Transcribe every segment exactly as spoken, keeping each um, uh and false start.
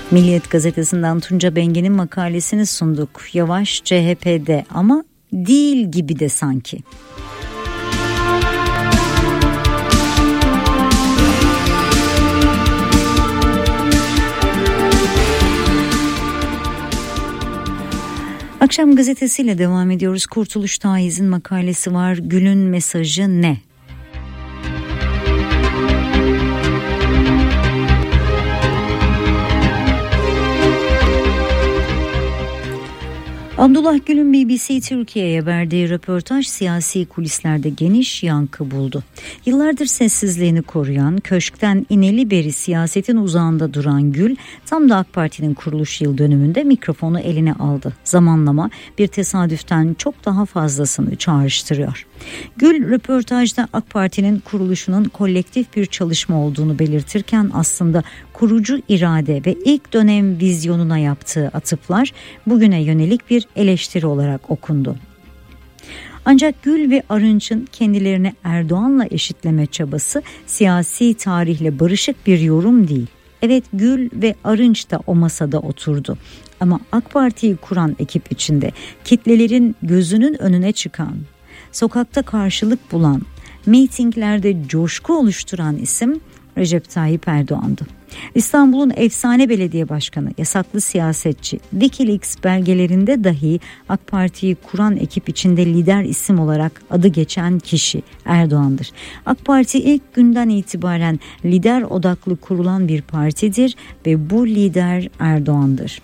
Milliyet gazetesinden Tunca Bengi'nin makalesini sunduk. Yavaş C H P'de ama değil gibi de sanki. Akşam gazetesiyle devam ediyoruz. Kurtuluş Taiz'in makalesi var. Gül'ün mesajı ne? Abdullah Gül'ün B B C Türkiye'ye verdiği röportaj siyasi kulislerde geniş yankı buldu. Yıllardır sessizliğini koruyan, köşkten ineli beri siyasetin uzağında duran Gül, tam da AK Parti'nin kuruluş yıl dönümünde mikrofonu eline aldı. Zamanlama bir tesadüften çok daha fazlasını çağrıştırıyor. Gül röportajda AK Parti'nin kuruluşunun kolektif bir çalışma olduğunu belirtirken aslında kurucu irade ve ilk dönem vizyonuna yaptığı atıflar bugüne yönelik bir eleştiri olarak okundu. Ancak Gül ve Arınç'ın kendilerini Erdoğan'la eşitleme çabası siyasi tarihle barışık bir yorum değil. Evet, Gül ve Arınç da o masada oturdu. Ama AK Parti'yi kuran ekip içinde kitlelerin gözünün önüne çıkan, sokakta karşılık bulan, mitinglerde coşku oluşturan isim Recep Tayyip Erdoğan'dı. İstanbul'un efsane belediye başkanı, yasaklı siyasetçi, WikiLeaks belgelerinde dahi AK Parti'yi kuran ekip içinde lider isim olarak adı geçen kişi Erdoğan'dır. AK Parti ilk günden itibaren lider odaklı kurulan bir partidir ve bu lider Erdoğan'dır.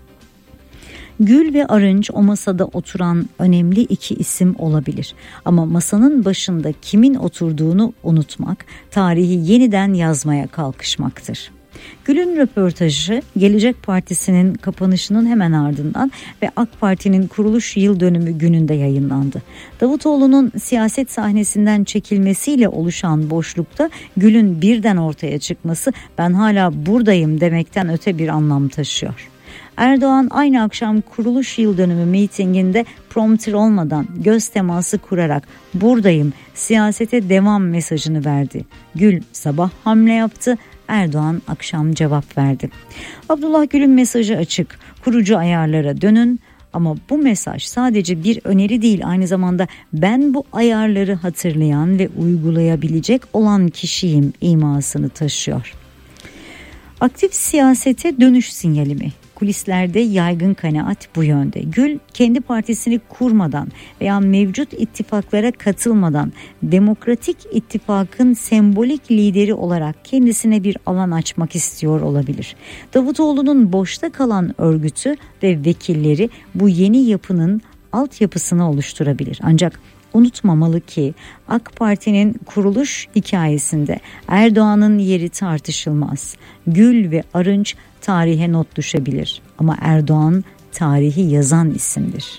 Gül ve Arınç o masada oturan önemli iki isim olabilir. Ama masanın başında kimin oturduğunu unutmak, tarihi yeniden yazmaya kalkışmaktır. Gül'ün röportajı Gelecek Partisi'nin kapanışının hemen ardından ve AK Parti'nin kuruluş yıl dönümü gününde yayınlandı. Davutoğlu'nun siyaset sahnesinden çekilmesiyle oluşan boşlukta Gül'ün birden ortaya çıkması "ben hala buradayım" demekten öte bir anlam taşıyor. Erdoğan aynı akşam kuruluş yıl dönümü mitinginde prompter olmadan göz teması kurarak "buradayım, siyasete devam" mesajını verdi. Gül sabah hamle yaptı, Erdoğan akşam cevap verdi. Abdullah Gül'ün mesajı açık: kurucu ayarlara dönün. Ama bu mesaj sadece bir öneri değil, aynı zamanda ben bu ayarları hatırlayan ve uygulayabilecek olan kişiyim imasını taşıyor. Aktif siyasete dönüş sinyali mi? Kulislerde yaygın kanaat bu yönde. Gül kendi partisini kurmadan veya mevcut ittifaklara katılmadan Demokratik İttifak'ın sembolik lideri olarak kendisine bir alan açmak istiyor olabilir. Davutoğlu'nun boşta kalan örgütü ve vekilleri bu yeni yapının altyapısını oluşturabilir. Ancak unutmamalı ki AK Parti'nin kuruluş hikayesinde Erdoğan'ın yeri tartışılmaz. Gül ve Arınç tarihe not düşebilir ama Erdoğan tarihi yazan isimdir.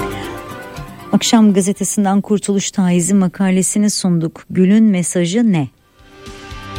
Akşam gazetesinden Kurtuluş Taiz'in makalesini sunduk. Gül'ün mesajı ne?